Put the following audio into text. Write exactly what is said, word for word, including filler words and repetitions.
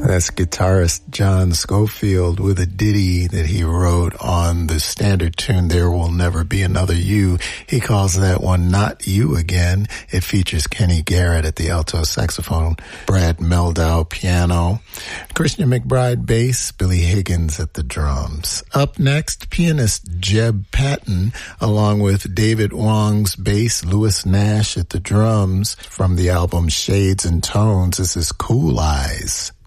That's guitarist John Scofield with a ditty that he wrote on the standard tune There Will Never Be Another You. He calls that one Not You Again. It features Kenny Garrett at the alto saxophone, Brad Meldau piano, Christian McBride bass, Billy Higgins at the drums. Up next, pianist Jeb Patton, along with David Wong's bass, Louis Nash at the drums, from the album Shades and Tones. This is Cool Eyes.